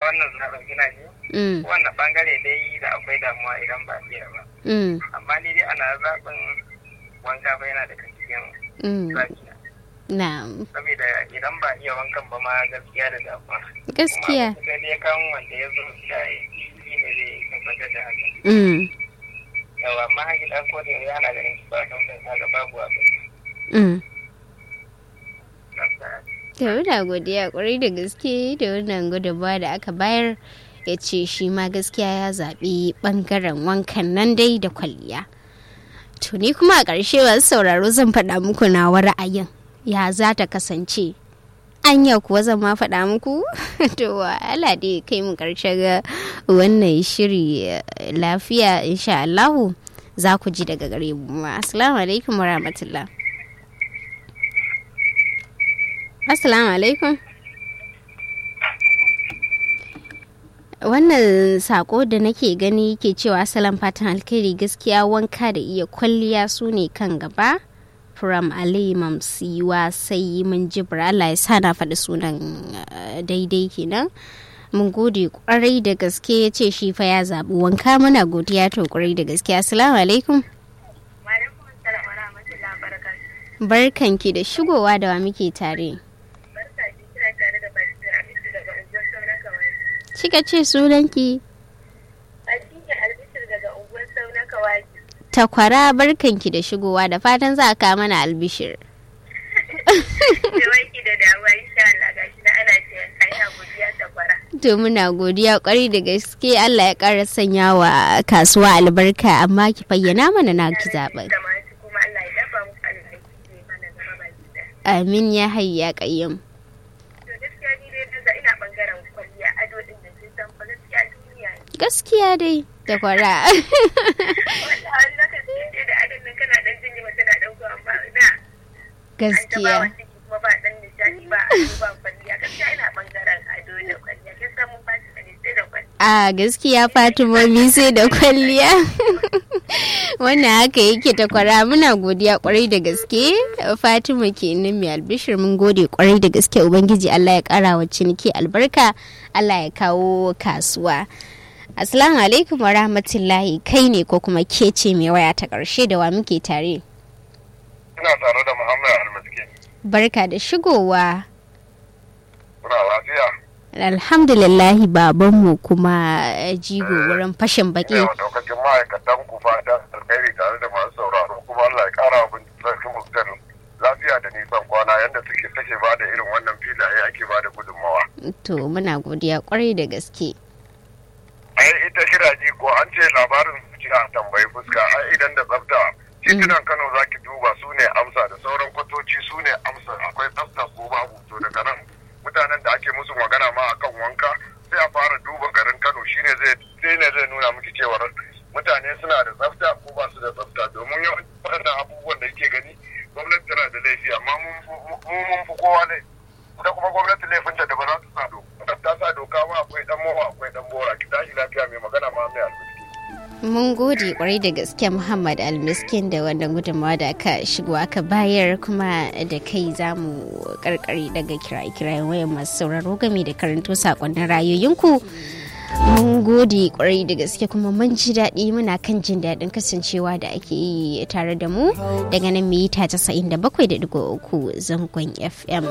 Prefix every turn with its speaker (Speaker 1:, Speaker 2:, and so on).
Speaker 1: wannan zaɓen ina ji. Wannan bangare dai da akwai damuwa idan ba iya ba. Amma ni dai ana zaɓin wanka ba yana daga cikin zaɓi.
Speaker 2: Na'am.
Speaker 1: Saboda idan ba iya wankan ba ma gaskiya da damuwa.
Speaker 2: Gaskiya.
Speaker 1: Kuma sai dai kan wanda ya zo da shi ne zai tabbatar da haka. Yawa amma haka dan ko da yana ganin ba don kaga babu abin.
Speaker 2: Da da godiya kwarai da gaske da wannan gudunmawa da aka bayar, ya ce shi ma gaskiya ya zaɓi ɓangaren wankan nan dai da kwalliya. To ni kuma a ƙarshe wasu sauraro zan faɗa muku nawa ra'ayin ya za ta kasance. Anya kuwa zan ma faɗa muku? To Allah dai kai mu ƙarshe ga wannan shiri lafiya insha Allahu za ku ji daga gare mu. Assalamu alaikum wa rahmatullah. Assalamu alaikum. Wannan sako da nake gani ke cewa salam fatan alkhairi, gaskiya wanka da iya kwalliya su ne kan gaba. From Ali Mamsiwa sai mun jibra, Allah ya sa na faɗi sunan daidai kenan. Mun gode kwarai da gaske, ya ce shi fa ya zaɓi wanka. Muna godiya to kwarai da gaske. Assalamu alaikum. Barkanki da shigowa, da wa muke tare. Kika ce sunanki? Takwara, barkanki da shigowa, da fatan za ka mana albishir. To muna godiya kwarai da gaske, Allah ya ƙara sanya wa kasuwa albarka, amma ki fayyana mana na ki zaɓen. Amin ya hayya ƙayyam. Gaskiya dai da kwara. Gaskiya. A gaskiya Fatimomi sai da kwalliya. Wannan haka yake ta kwara. Muna godiya kwarai da gaske. Fatima kenan mai albishir, mun gode kwarai da gaske. Ubangiji Allah ya kara wa ciniki albarka, Allah ya kawo kasuwa. Assalamu alaikum wa rahmatullahi. Kai ne ko kuma ke ce mai waya ta ƙarshe, da wa muke tare?
Speaker 1: Ina tare da Muhammad Almiski.
Speaker 2: Barka da shigowa.
Speaker 1: Kuna lafiya?
Speaker 2: Alhamdulillahi babanmu kuma jigo wurin fashin baki.
Speaker 1: Yawa lokacin ma'aikatan ku fata alkhairi tare da masu sauraro, kuma Allah ya ƙara abin sarki muktar lafiya da nisan kwana yadda take ba da irin wannan filaye ake ba da gudunmawa.
Speaker 2: To muna godiya kwarai da gaske.
Speaker 1: Ai ita shiraji ko an ce labarin a tambayi fuska, ai idan da tsafta titunan Kano zaki duba su ne amsa, da sauran kwatoci su ne amsa, akwai tsafta ko babu. To daga nan mutanen da ake musu magana ma akan wanka sai a fara duba garin Kano, shine zai nuna miki cewar mutane suna da tsafta ko ba su da tsafta. Domin yawan waɗannan abubuwan da yake gani gwamnati tana da laifi, amma mun fi kowa ne. Ita kuma gwamnati laifinta da ba za ta sa doka, ta sa doka ma akwai dan mowa akwai dan bora. Ki tashi lafiya, mai magana ma mai almiski.
Speaker 2: Mun gode kwarai da gaske Muhammad Almiskin da wannan gudunmawa da aka shigo aka bayar, kuma da kai za mu karkare daga kirayen wayan masu sauraro game da karanto sakonnin rayoyinku. Mun gode kwarai da gaske, kuma mun ji daɗi, muna kan jin daɗin kasancewa da ake yi tare da mu daga nan mita 97.3 zangon FM.